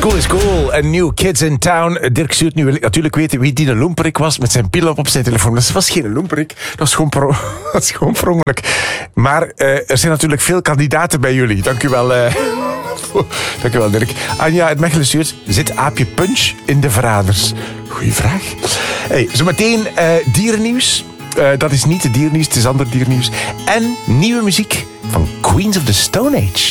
School is cool en New Kids in Town. Dirk Stuurt nu wil natuurlijk weten wie die een loemperik was met zijn pil op zijn telefoon. Dat was geen loemperik, dat was gewoon per ongeluk. Maar er zijn natuurlijk veel kandidaten bij jullie. Dank u wel, dank u wel, Dirk. Anja uit Mechelen stuurt, zit aapje Punch in de Verraders? Goeie vraag. Hey, zometeen dierennieuws. Dat is niet het diernieuws, het is ander diernieuws. En nieuwe muziek van Queens of the Stone Age.